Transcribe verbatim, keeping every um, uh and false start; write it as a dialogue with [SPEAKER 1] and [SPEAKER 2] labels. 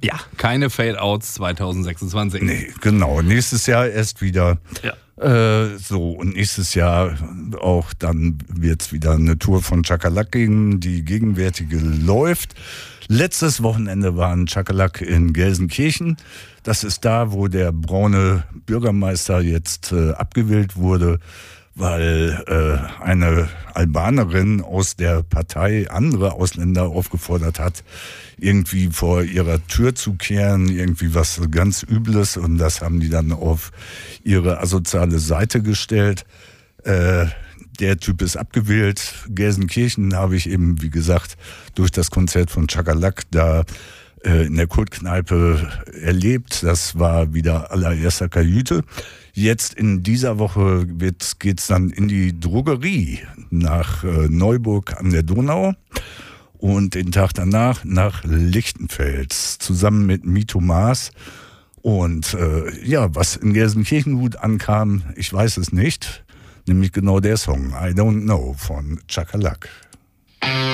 [SPEAKER 1] Ja, keine Fade-Outs zwanzig sechsundzwanzig.
[SPEAKER 2] Nee, genau. Nächstes Jahr erst wieder.
[SPEAKER 1] Ja.
[SPEAKER 2] Äh, so, und nächstes Jahr auch dann wird es wieder eine Tour von Chakalak gegen die gegenwärtige läuft. Letztes Wochenende waren Chakalak in Gelsenkirchen. Das ist da, wo der braune Bürgermeister jetzt äh, abgewählt wurde, weil äh, eine Albanerin aus der Partei andere Ausländer aufgefordert hat, irgendwie vor ihrer Tür zu kehren, irgendwie was ganz Übles, und das haben die dann auf ihre asoziale Seite gestellt. Äh, der Typ ist abgewählt. Gelsenkirchen habe ich eben, wie gesagt, durch das Konzert von Chakalak da äh, in der Kultkneipe erlebt. Das war wieder allererster Kajüte. Jetzt in dieser Woche geht es dann in die Drogerie nach äh, Neuburg an der Donau und den Tag danach nach Lichtenfels zusammen mit Mito Maas. Und äh, ja, was in Gelsenkirchen gut ankam, ich weiß es nicht, nämlich genau der Song I Don't Know von Chakalak.